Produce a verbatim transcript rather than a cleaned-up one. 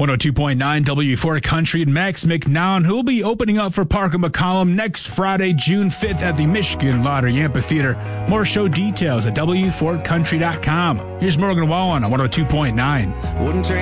one oh two point nine W Fort Country and Max McNown, who will be opening up for Parker McCollum next Friday, June fifth at the Michigan Lottery Amphitheater. More show details at W Fort Country dot com. Here's Morgan Wallen on one oh two point nine. Wouldn't trade